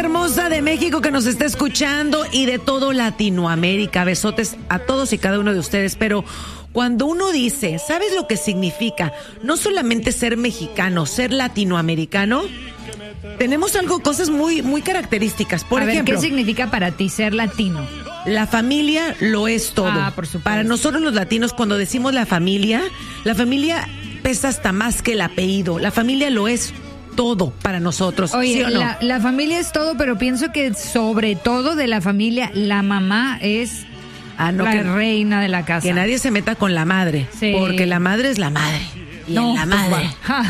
hermosa de México que nos está escuchando y de todo Latinoamérica. Besotes a todos y cada uno de ustedes, pero cuando uno dice, ¿sabes lo que significa? No solamente ser mexicano, ser latinoamericano. Tenemos cosas muy características. Por ejemplo, ¿qué significa para ti ser latino? La familia lo es todo. Por supuesto. Para nosotros los latinos, cuando decimos la familia pesa hasta más que el apellido. La familia lo es todo para nosotros. Oye, ¿sí o no? la familia es todo, pero pienso que sobre todo de la familia, la mamá es la reina de la casa. Que nadie se meta con la madre, sí. Porque la madre es la madre. Y no, la madre.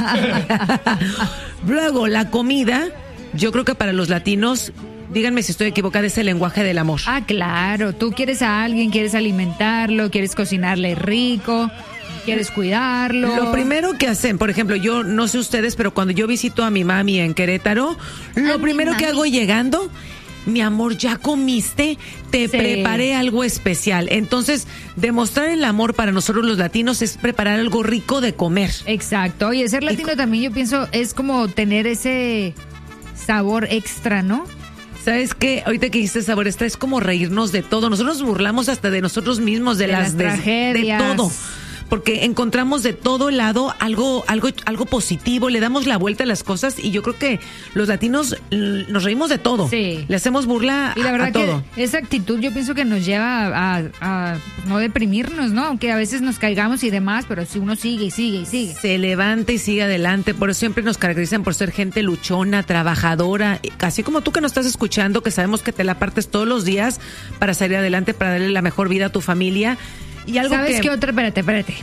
Luego, la comida, yo creo que para los latinos, díganme si estoy equivocada, es el lenguaje del amor. Claro, tú quieres a alguien, quieres alimentarlo, quieres cocinarle rico, quieres cuidarlo. Lo primero que hacen, por ejemplo, yo no sé ustedes, pero cuando yo visito a mi mami en Querétaro, lo primero que hago llegando, mi amor, ¿ya comiste? Te preparé algo especial. Entonces, demostrar el amor para nosotros los latinos es preparar algo rico de comer. Exacto. Y ser latino también, yo pienso, es como tener ese sabor extra, ¿no? ¿Sabes qué? Ahorita que dijiste sabor extra, es como reírnos de todo. Nosotros nos burlamos hasta de nosotros mismos, de las tragedias. De todo. Porque encontramos de todo lado algo positivo, le damos la vuelta a las cosas y yo creo que los latinos nos reímos de todo. Sí. Le hacemos burla y la verdad a todo. Que esa actitud yo pienso que nos lleva a no deprimirnos, ¿no? Aunque a veces nos caigamos y demás, pero si uno sigue y sigue y sigue. Se levanta y sigue adelante, por eso siempre nos caracterizan por ser gente luchona, trabajadora, así como tú que nos estás escuchando, que sabemos que te la partes todos los días para salir adelante, para darle la mejor vida a tu familia. Y algo ¿sabes qué otra? Espérate.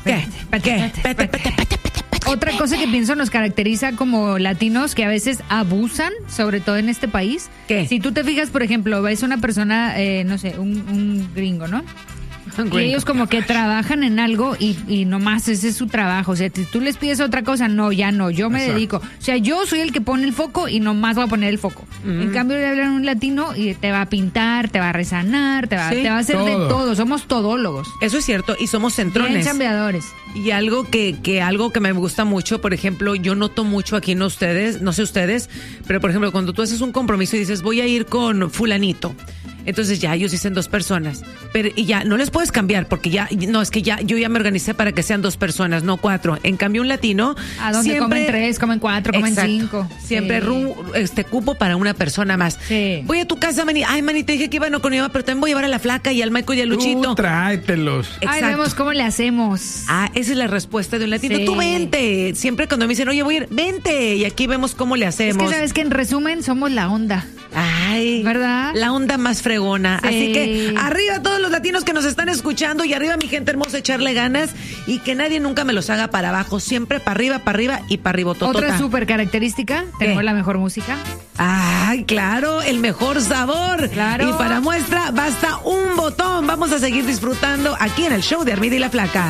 Otra cosa que pienso nos caracteriza como latinos, que a veces abusan, sobre todo en este país. ¿Qué? Si tú te fijas, por ejemplo, ves una persona, no sé, un gringo, ¿no? Y ellos como que trabajan en algo y nomás ese es su trabajo. O sea, si tú les pides otra cosa, no, ya no, yo me dedico. O sea, yo soy el que pone el foco y nomás voy a poner el foco. En cambio, le hablan a un latino y te va a pintar, te va a resanar, te va a hacer todo. De todo. Somos todólogos. Eso es cierto, y somos centrones. Bien chambeadores. Y algo que me gusta mucho, por ejemplo, yo noto mucho aquí en ustedes, no sé ustedes, pero por ejemplo, cuando tú haces un compromiso y dices, voy a ir con fulanito. Entonces ya ellos dicen 2 personas, pero y ya no les puedes cambiar porque yo ya me organicé para que sean 2 personas, no 4. En cambio un latino a donde comen 3, comen 4, comen 5. Siempre cupo para una persona más. Sí. Voy a tu casa, Manny. Ay, Manny, te dije que iba no con mi mamá, pero también voy a llevar a la flaca y al Michael y al Luchito. Tú tráetelos. Ay, vemos cómo le hacemos. Esa es la respuesta de un latino. Sí. Tú vente. Siempre cuando me dicen, oye, voy a ir, vente. Y aquí vemos cómo le hacemos. Es que sabes que en resumen somos la onda. Ay, ¿verdad? La onda más fregona. Sí. Así que arriba todos los latinos que nos están escuchando y arriba mi gente hermosa, echarle ganas y que nadie nunca me los haga para abajo, siempre para arriba y para arriba. Otra súper característica, tenemos la mejor música. Ay, claro, el mejor sabor. Claro. Y para muestra basta un botón. Vamos a seguir disfrutando aquí en el show de Armida y la Flaca.